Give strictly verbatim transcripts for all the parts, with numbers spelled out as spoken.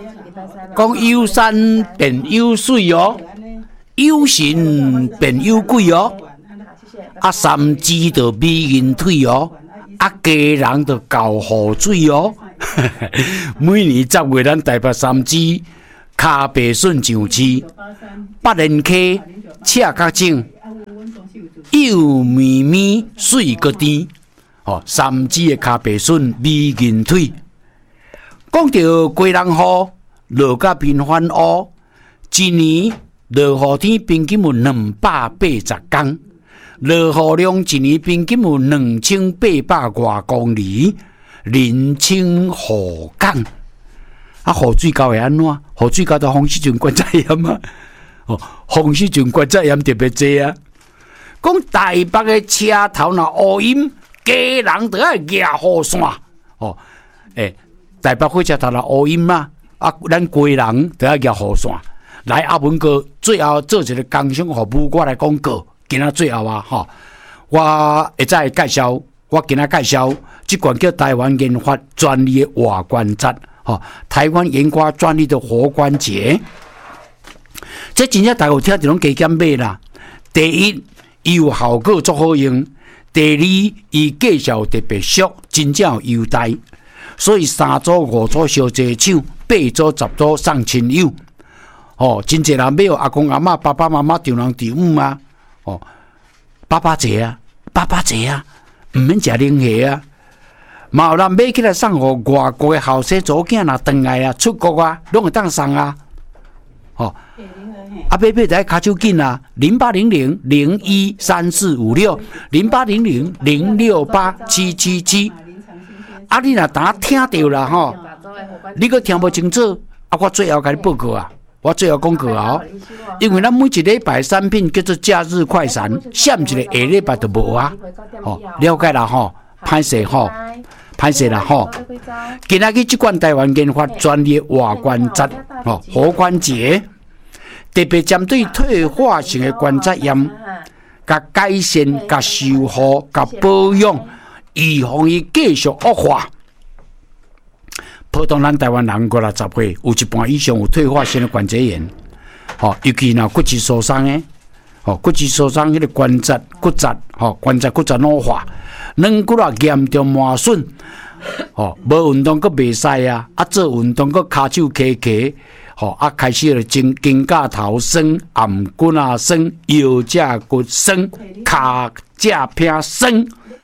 讲有山变有水哦，有神变有鬼哦，啊三支就美人腿哦，啊家人就交雨水哦。每年十月，咱台北三支骹白笋上市，八连溪赤甲种，幼绵绵水个甜。哦，三支的骹白笋美人腿。讲到归人雨，落甲频繁乌，一年落雨天平均有两百八十公，落雨量一年平均有两千八百外公里，人称雨港。啊，雨水高会安怎？雨水高到风湿菌关节炎啊！哦，风湿菌关节炎特别多啊。讲台北的车头若乌阴，家人就要举雨伞。哦，诶、欸。台北火车头啦乌阴嘛，啊，咱家人都要举雨伞。来，阿文哥最后做一个工商服务，我来广告。今仔最后啊，吼，我会再介绍，我今仔介绍这款叫台湾研发专利的外观节，吼，台湾研发专利的活关节。这真正大家有听着拢加减买啦。第一，伊有效果足好用；第二，伊价销特别俗，真正有优待。所以三组五组烧济手，八组十组送亲友。哦，真侪人买哦，阿公阿嬷、爸爸妈妈、丈人丈母啊，哦，爸爸节啊，爸爸节啊，唔免食零下啊。嘛有人买起来送互外国的后生祖囝，若转来啊，出国啊，拢会当送啊。哦，啊，买买在卡手紧啊，零八零零零一三四五六，零八零零零六八七七七。啊！你若当听到啦吼，你阁听无清楚，啊！我最后甲你报告啊，我最后讲过啊、哦，因为咱每一礼拜产品叫做假日快闪，闪一个下礼拜就无啊。哦，了解啦吼，歹势吼，歹势啦吼。今仔日即款台湾研发专利外关节，吼活关节，特别针对退化性的关节炎，甲改善、甲修复、甲保养。预防伊继续恶化。普通咱台湾人过六十岁，有一半以上有退化性的关节炎。哦，尤其若骨质疏松的，哦，骨质疏松迄个关节骨质，哦，关节骨质老化，软骨啊严重磨损。哦，无运动阁袂使啊，啊做运动阁骹手卡卡，吼、哦、啊开始了肩肩胛头酸，颔骨啊酸，腰脊骨酸，骹脊偏酸。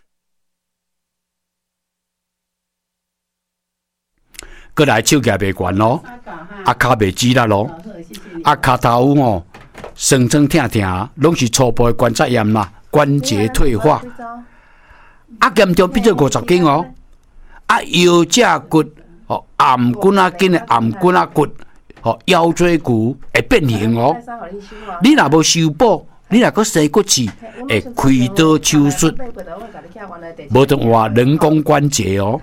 过来手脚袂悬咯，啊骹袂直啦咯，啊骹头哦酸酸痛痛，拢是初步的关节炎啦，关节退化。啊严重变做五十斤哦，啊腰脊骨哦颔骨啊筋的颔骨啊骨，哦腰椎骨会变形哦。你若无修补，你若阁生骨刺，会开刀手术，无得话人工关节哦。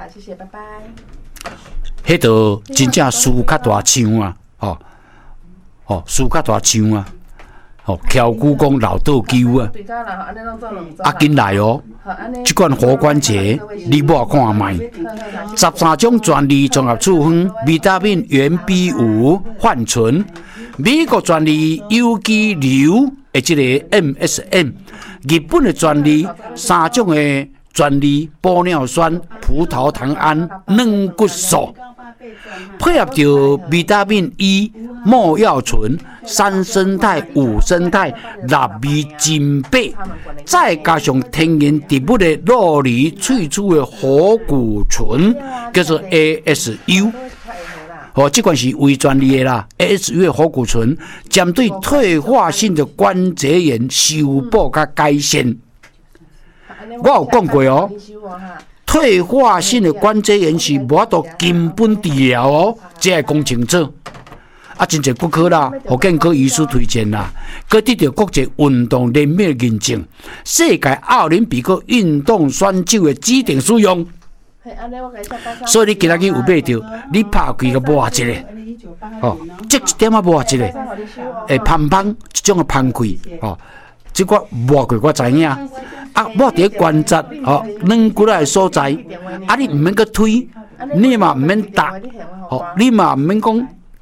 迄个真正事较大枪啊，吼、哦，吼事较大枪啊，吼翘骨讲老倒灸啊，啊紧来哦，即款活关节你莫看卖，十三种专利综合处方，维他命原 B 五 焕醇，美国专利有机硫的即个 M S M， 日本的专利三种的专利玻尿酸、葡萄糖胺、软骨素。配合着维他命 E、莫药醇、三生态、五生态、纳米金钡，再加上天然植物的酪梨萃取的活骨醇，叫做 A S U。哦，这款是微专利的啦 ，A S U 的活骨醇针对退化性的关节炎修补甲改善。我有讲过哦。退化性的关节炎是无法度根本治疗哦，这要讲清楚。啊，真侪骨科啦，福建科医师推荐啦，佮得到国际运动联盟认证，世界奥林匹克运动选手的指定使用。所以你今仔日有买着，你拍开个摸一个，哦，这一点啊摸一个，会芳芳一种的芳开，哦。即个摸过我知影，啊，摸伫关节哦，软骨仔所在，啊，你毋免去推，你嘛毋免搭，哦，你嘛毋免讲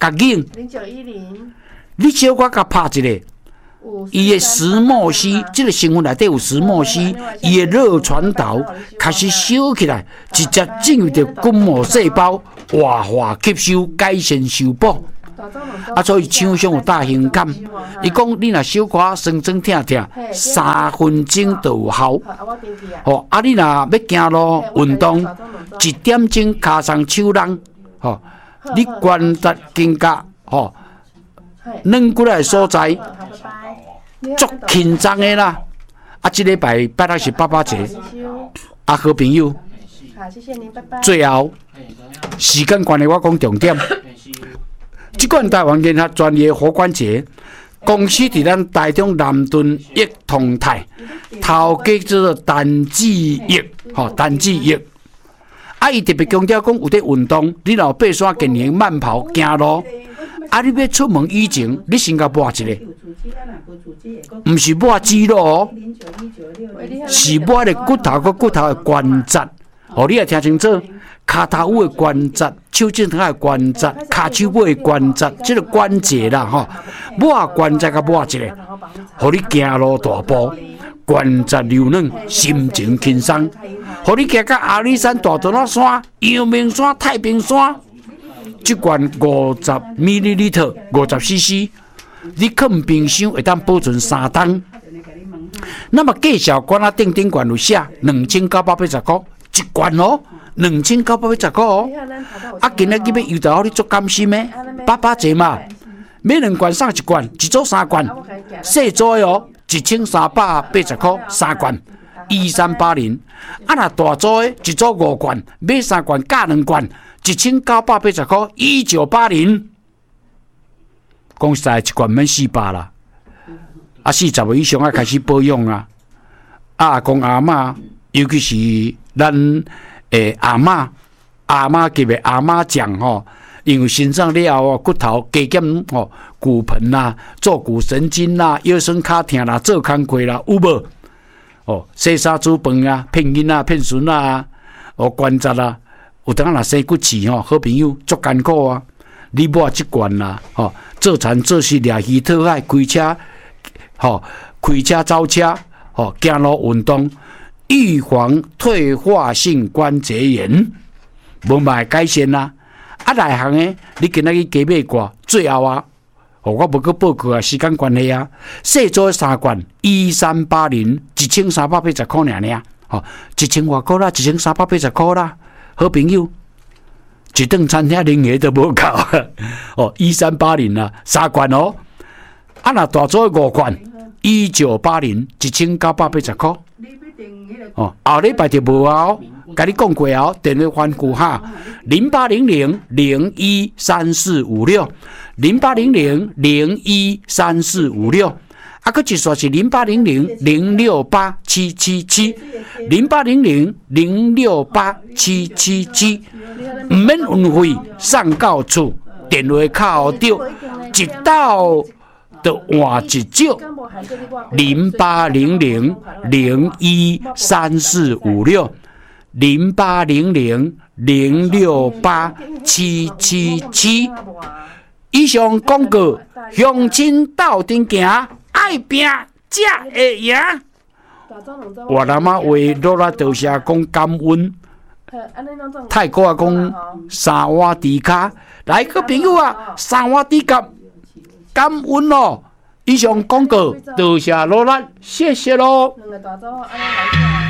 甲硬， 零九一零， 你小可甲拍一个。伊的石墨烯，这个成分内底有石墨烯，伊的热传导开始烧起来，直接进入到筋膜细胞，活化吸收，改善修补。啊，所以厂商有大型感，伊讲你若小可酸酸痛痛，三分钟就有效。吼，啊，你若要行路运动，一点钟骹上手人，吼，你关节筋胛，吼，软骨的所在。足轻松的啦！啊，这礼拜拜六是爸爸节，啊，好朋友。 好，谢谢您，拜拜。 最后，时间关系，我讲重点。这款台湾研发专业活关节，公司伫咱台中南屯益通泰，头家叫做陈志益，吼，陈志益。啊，伊特别强调讲有伫运动，你若爬山、健行、慢跑、行路。啊！你要出门以前，你先甲抹一个，毋是抹肌肉哦，是抹的骨头个骨头的关节。哦，你也听清楚，骹头尾的关节、手指头的关节、骹手尾的关节，即、这个关节啦，吼，抹关节甲抹一个，互你行路大步，关节柔软，心情轻松，互你行到阿里山、大屯仔山、阳明山、太平山。一罐五十 ml， 五十 C C， 你放冰箱会当保存三冬。那么介绍罐啊，顶顶罐有写两千九百八十块一罐哦，两千九百八十块哦。啊，今日你要油到你做甘心的，八八折嘛，买两罐送一罐，一组三罐，细组的哦，一千三百八十块三罐，一三八零。啊，若大组的，一组五罐，买三罐加两罐。一千九百八十块，一九八零，讲实在一罐免四百啦。啊，四十岁以上啊开始保养啊。啊，公阿嬷，尤其是咱诶阿嬷，阿嬷级的阿嬷酱吼，因为身上了后骨头加减吼，骨盆啦、坐骨神经啦、腰酸脚痛啦、做工课啦，有无？哦，洗衫煮饭啊，骗囡仔骗孙啊，哦关节啦。有当若生骨刺吼，好朋友足艰苦啊！你抹即罐啦，吼，做田做事掠鱼讨海，开车吼，开车走车吼，行路运动，预防退化性关节炎，无嘛改善啦。啊，内行诶，你今仔日加买挂，最后啊，哦，我无去报告啊，时间关系啊，细做三罐，一三八零，一千三百八十块尔尔，吼，一千外块啦，一千三百八十块啦。好朋友，一顿餐厅零下都无够哦，一三八零啦，三罐哦。啊，若大组五罐，一九八零，一千九百八十块。哦，后礼拜就无啊哦，甲你讲过哦，电话番号哈，零八零零零一三四五六，零八零零零一三四五六。啊，佮一刷是零八零零零六八七七七，零八零零零六八七七七，唔免运费，送到厝，电话靠着，一到就换一招，零八零零零一三四五六，零八零零零六八七七七。以上广告，乡亲斗阵行。爱拼才会赢。我阿妈为罗拉多谢讲感恩，泰国啊讲三碗猪脚，来个朋友啊，三碗猪脚感恩哦。以上广告，多谢罗拉，谢谢喽。